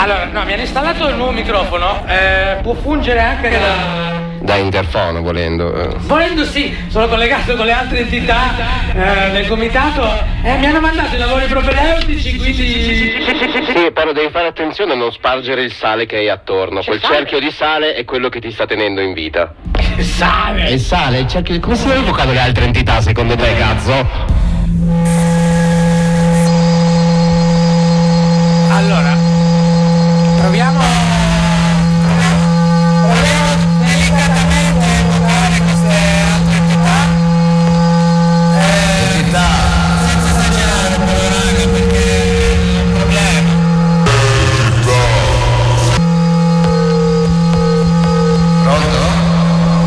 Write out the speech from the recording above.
Allora, no, mi hanno installato il nuovo microfono, può fungere anche da interfono, volendo. Volendo sì, sono collegato con le altre entità del comitato e mi hanno mandato i lavori propedeutici, quindi... Sì, però devi fare attenzione a non spargere il sale che hai attorno. Quel cerchio di sale è quello che ti sta tenendo in vita. Sale? Il sale, il cerchio... Come si sono evocate le altre entità, secondo te, cazzo?